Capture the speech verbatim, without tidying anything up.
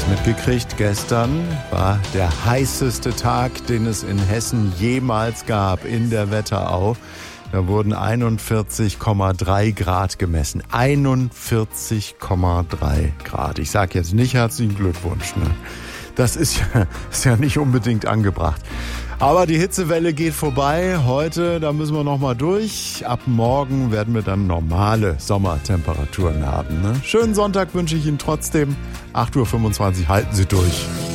mitgekriegt. Gestern war der heißeste Tag, den es in Hessen jemals gab, in der Wetterau. Da wurden einundvierzig Komma drei Grad gemessen. einundvierzig Komma drei Grad. Ich sage jetzt nicht herzlichen Glückwunsch. Ne? Das ist ja, ist ja nicht unbedingt angebracht. Aber die Hitzewelle geht vorbei. Heute, da müssen wir noch mal durch. Ab morgen werden wir dann normale Sommertemperaturen haben. Ne? Schönen Sonntag wünsche ich Ihnen trotzdem. acht Uhr fünfundzwanzig, halten Sie durch.